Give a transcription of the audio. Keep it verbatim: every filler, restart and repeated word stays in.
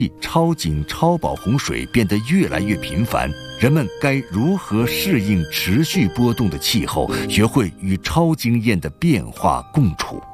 超警超保洪水变得越来越频繁，人们该如何适应持续波动的气候，学会与超经验的变化共处？